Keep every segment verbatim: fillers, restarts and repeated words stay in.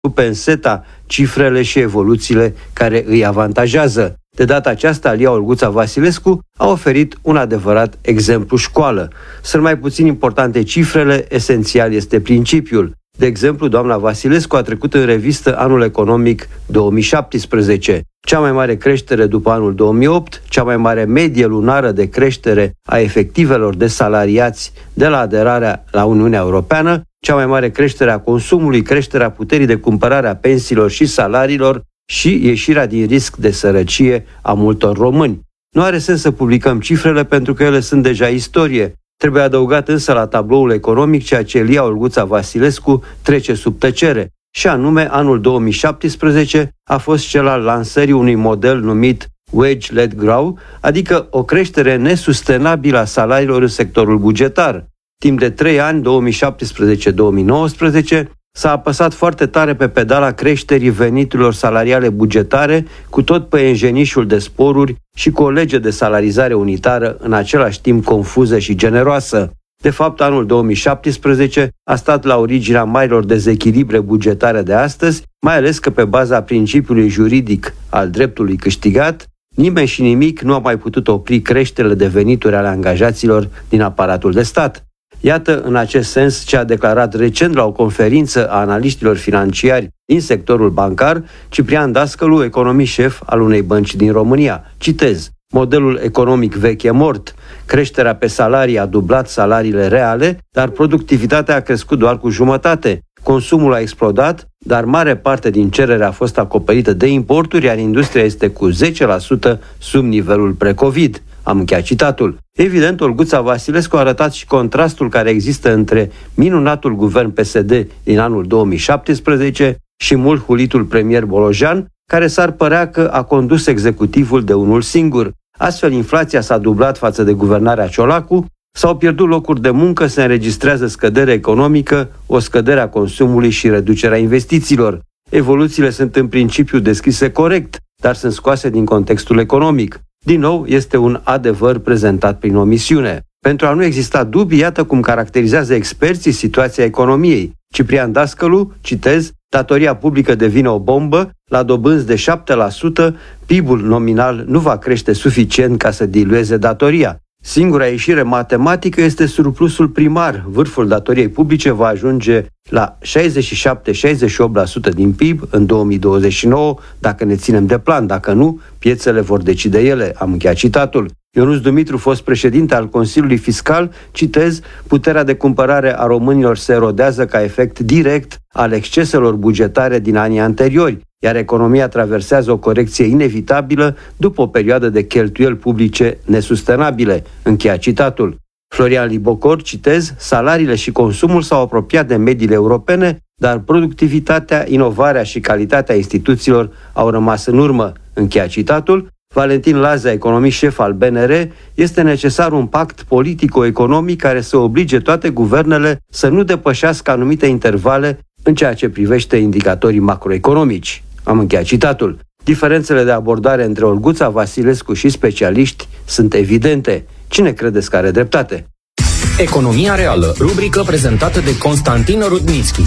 penseta cifrele și evoluțiile care îi avantajează. De data aceasta, Lia Olguța Vasilescu a oferit un adevărat exemplu școală. Sunt mai puțin importante cifrele, esențial este principiul. De exemplu, doamna Vasilescu a trecut în revistă anul economic două mii șaptesprezece. Cea mai mare creștere după anul două mii opt, cea mai mare medie lunară de creștere a efectivelor de salariați de la aderarea la Uniunea Europeană, cea mai mare creștere a consumului, creșterea puterii de cumpărare a pensiilor și salariilor și ieșirea din risc de sărăcie a multor români. Nu are sens să publicăm cifrele pentru că ele sunt deja istorie. Trebuie adăugat însă la tabloul economic ceea ce Lia Olguța Vasilescu trece sub tăcere, și anume anul două mii șaptesprezece a fost cel al lansării unui model numit Wage-Led Growth, adică o creștere nesustenabilă a salariilor în sectorul bugetar. Timp de trei ani, două mii șaptesprezece două mii nouăsprezece, s-a apăsat foarte tare pe pedala creșterii veniturilor salariale bugetare, cu tot păienjenișul de sporuri și cu o lege de salarizare unitară în același timp confuză și generoasă. De fapt, anul două mii șaptesprezece a stat la originea marilor dezechilibre bugetare de astăzi, mai ales că pe baza principiului juridic al dreptului câștigat, nimeni și nimic nu a mai putut opri creșterile de venituri ale angajaților din aparatul de stat. Iată, în acest sens, ce a declarat recent la o conferință a analiștilor financiari din sectorul bancar, Ciprian Dascălu, economist șef al unei bănci din România. Citez: modelul economic vechi e mort. Creșterea pe salarii a dublat salariile reale, dar productivitatea a crescut doar cu jumătate. Consumul a explodat, dar mare parte din cerere a fost acoperită de importuri, iar industria este cu zece la sută sub nivelul pre-Covid. Am încheiat citatul. Evident, Olguța Vasilescu a arătat și contrastul care există între minunatul guvern P S D din anul două mii șaptesprezece și mult hulitul premier Bolojan, care s-ar părea că a condus executivul de unul singur. Astfel, inflația s-a dublat față de guvernarea Ciolacu, s-au pierdut locuri de muncă, se înregistrează scădere economică, o scădere a consumului și reducerea investițiilor. Evoluțiile sunt în principiu descrise corect, dar sunt scoase din contextul economic. Din nou, este un adevăr prezentat prin omisiune. Pentru a nu exista dubii, iată cum caracterizează experții situația economiei. Ciprian Dascălu, citez: datoria publică devine o bombă, la dobânzi de șapte la sută, P I B-ul nominal nu va crește suficient ca să dilueze datoria. Singura ieșire matematică este surplusul primar. Vârful datoriei publice va ajunge la șaizeci și șapte - șaizeci și opt la sută din P I B în două mii douăzeci și nouă, dacă ne ținem de plan. Dacă nu, piețele vor decide ele. Am încheiat citatul. Ionuț Dumitru, fost președinte al Consiliului Fiscal, citez: puterea de cumpărare a românilor se erodează ca efect direct al exceselor bugetare din anii anteriori, iar economia traversează o corecție inevitabilă după o perioadă de cheltuieli publice nesustenabile. Încheia citatul. Florian Libocor, citez: salariile și consumul s-au apropiat de mediile europene, dar productivitatea, inovarea și calitatea instituțiilor au rămas în urmă. Încheia citatul. Valentin Lazea, economist șef al B N R, este necesar un pact politico-economic care să oblige toate guvernele să nu depășească anumite intervale în ceea ce privește indicatorii macroeconomici. Am încheiat citatul. Diferențele de abordare între Olguța Vasilescu și specialiști sunt evidente. Cine credeți că are dreptate? Economia reală, rubrică prezentată de Constantin Rudnitschi.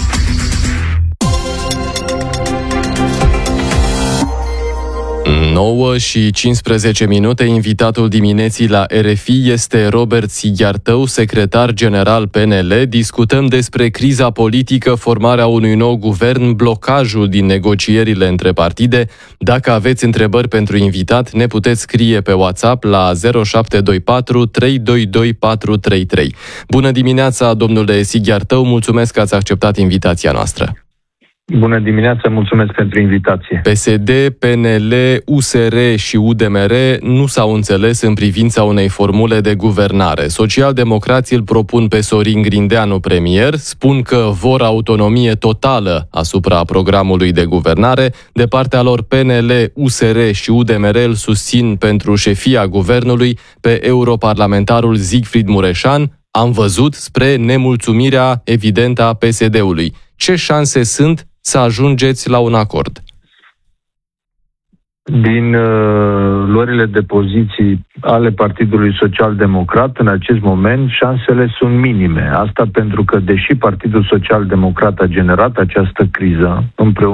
nouă și cincisprezece minute, invitatul dimineții la R F I este Robert Sighiartău, secretar general P N L. Discutăm despre criza politică, formarea unui nou guvern, blocajul din negocierile între partide. Dacă aveți întrebări pentru invitat, ne puteți scrie pe WhatsApp la zero șapte doi patru trei doi doi patru trei trei. Bună dimineața, domnule Sighiartău, mulțumesc că ați acceptat invitația noastră. Bună dimineața, mulțumesc pentru invitație. P S D, P N L, U S R și U D M R nu s-au înțeles în privința unei formule de guvernare. Socialdemocrații îl propun pe Sorin Grindeanu premier, spun că vor autonomie totală asupra programului de guvernare. De partea lor, P N L, U S R și U D M R îl susțin pentru șefia guvernului pe europarlamentarul Siegfried Mureșan. Am văzut spre nemulțumirea evidentă a P S D-ului. Ce șanse sunt să ajungeți la un acord? Din uh, luările de poziții ale Partidului Social Democrat, în acest moment, șansele sunt minime. Asta pentru că, deși Partidul Social Democrat a generat această criză împreună